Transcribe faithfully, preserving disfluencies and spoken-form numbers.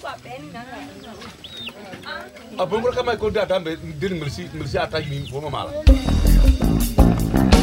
Abang kama ko da tambe din milsi milsi ata yi fo mama la